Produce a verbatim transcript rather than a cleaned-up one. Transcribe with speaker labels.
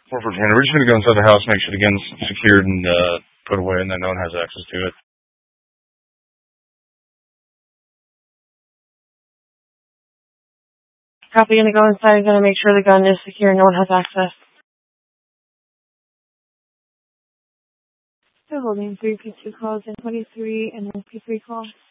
Speaker 1: four fourteen. We're just going to go inside the house, make sure the gun's secured and uh, put away, and that no one has access to it.
Speaker 2: Copy, gonna go inside, gonna make sure the gun is secure, no one has access. Still holding three P two calls and twenty-three and one P three calls.